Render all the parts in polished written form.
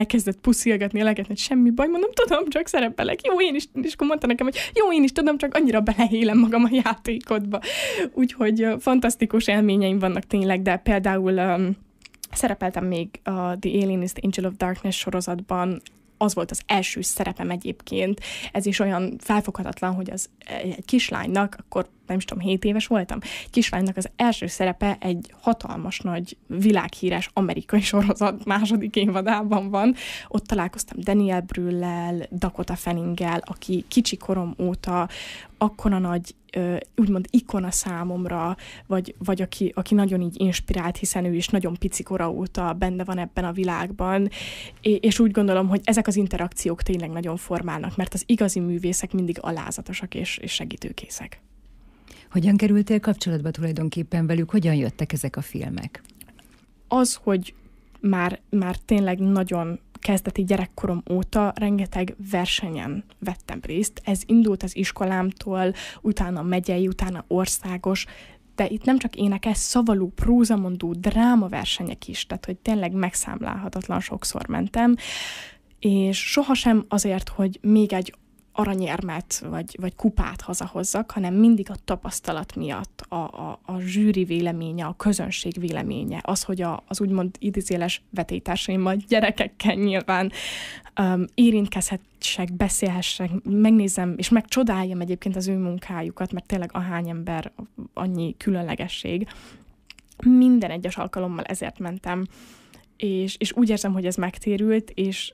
elkezdett puszilgatni, elegetni, hogy semmi baj, mondom, tudom, csak szerepelek. Jó, én is, és akkor mondta nekem, hogy jó, én is tudom, csak annyira belehélem magam a játékodba. Úgyhogy fantasztikus élményeim vannak tényleg, de például szerepeltem még a The Alien is the Angel of Darkness sorozatban, az volt az első szerepem egyébként. Ez is olyan felfoghatatlan, hogy az egy kislánynak, akkor nem is tudom, 7 éves voltam, egy kislánynak az első szerepe egy hatalmas nagy világhíres amerikai sorozat második évadában van. Ott találkoztam Daniel Brühl-lel, Dakota Fanninggel, aki kicsi korom óta akkora nagy úgymond ikona számomra, vagy aki nagyon így inspirált, hiszen ő is nagyon pici kora óta benne van ebben a világban, és úgy gondolom, hogy ezek az interakciók tényleg nagyon formálnak, mert az igazi művészek mindig alázatosak és segítőkészek. Hogyan kerültél kapcsolatba tulajdonképpen velük? Hogyan jöttek ezek a filmek? Az, hogy már tényleg nagyon kezdeti gyerekkorom óta rengeteg versenyen vettem részt. Ez indult az iskolámtól, utána megyei, utána országos, de itt nem csak énekes, szavalú, prózamondó, drámaversenyek is, tehát hogy tényleg megszámlálhatatlan sokszor mentem, és sohasem azért, hogy még egy aranyérmet vagy kupát hazahozzak, hanem mindig a tapasztalat miatt, a zsűri véleménye, a közönség véleménye, az, hogy az úgymond idézéles vetélytársaimmal, gyerekekkel nyilván érintkezhessek, beszélhessek, megnézem, és megcsodáljam egyébként az ő munkájukat, mert tényleg ahány ember, annyi különlegesség. Minden egyes alkalommal ezért mentem, és úgy érzem, hogy ez megtérült, és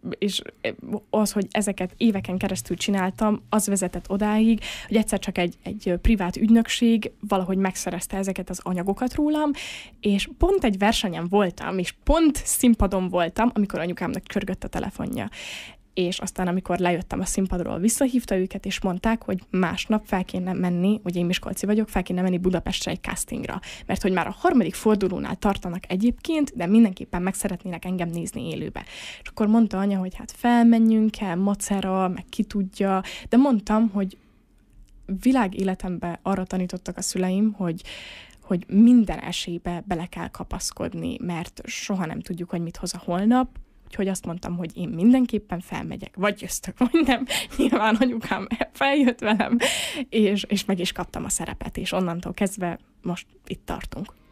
az, hogy ezeket éveken keresztül csináltam, az vezetett odáig, hogy egyszer csak egy privát ügynökség valahogy megszerezte ezeket az anyagokat rólam, és pont egy versenyen voltam, és pont színpadon voltam, amikor anyukámnak csörgött a telefonja. És aztán, amikor lejöttem a színpadról, visszahívta őket, és mondták, hogy másnap fel kéne menni, ugye én miskolci vagyok, fel kéne menni Budapestre egy castingra. Mert hogy már a 3. fordulónál tartanak egyébként, de mindenképpen meg szeretnének engem nézni élőbe. És akkor mondta anya, hogy hát felmenjünk el, macera, meg ki tudja, de mondtam, hogy világéletemben arra tanítottak a szüleim, hogy minden esélybe bele kell kapaszkodni, mert soha nem tudjuk, hogy mit hoz a holnap, úgyhogy azt mondtam, hogy én mindenképpen felmegyek, vagy jöztök, vagy nem. Nyilván anyukám feljött velem, és meg is kaptam a szerepet, és onnantól kezdve most itt tartunk.